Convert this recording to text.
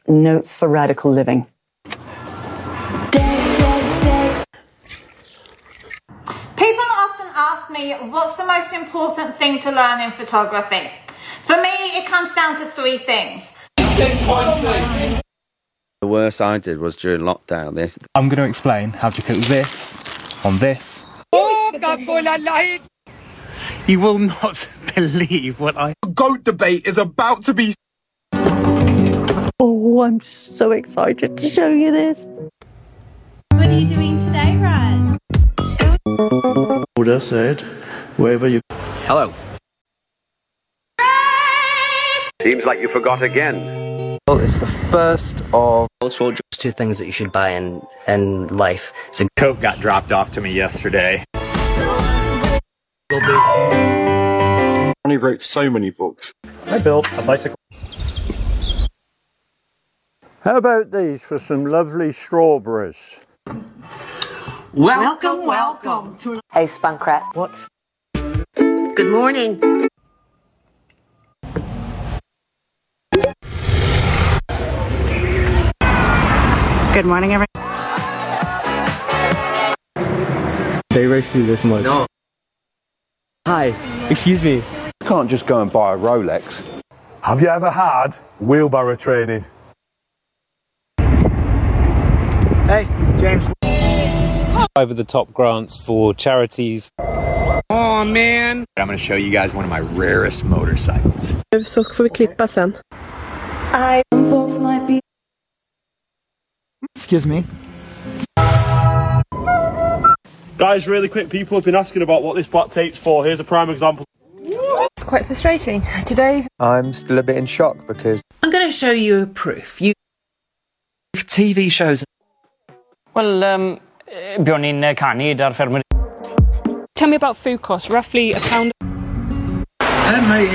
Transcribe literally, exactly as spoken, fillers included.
Notes for Radical Living. People often ask me, what's the most important thing to learn in photography? For me, it comes down to three things. The worst I did was during lockdown. This. I'm going to explain how to cook this on this. You will not believe what I... GOAT debate is about to be... Oh, I'm so excited to show you this. What are you doing today, Ryan? Buddha said, wherever you... Hello. Seems like you forgot again. Well, it's the first of... Also, just two things that you should buy in, in life. So, coat got dropped off to me yesterday. I wrote so many books. I built a bicycle. How about these for some lovely strawberries? Welcome, welcome to... Hey, Spunkrat. What's... Good morning. Good morning, everyone. They race you this much. No. Hi, excuse me. You can't just go and buy a Rolex. Have you ever had wheelbarrow training? Hey, James. Over the top grants for charities. Oh man! I'm going to show you guys one of my rarest motorcycles. Så får vi klippa sen. I folks might be... Excuse me. Guys, really quick, people have been asking about what this black tape's for. Here's a prime example. It's quite frustrating. Today's... I'm still a bit in shock because... I'm going to show you a proof. You... T V shows... well, um, björn in canu där färmer. Tell me about food costs. Roughly a pound... M A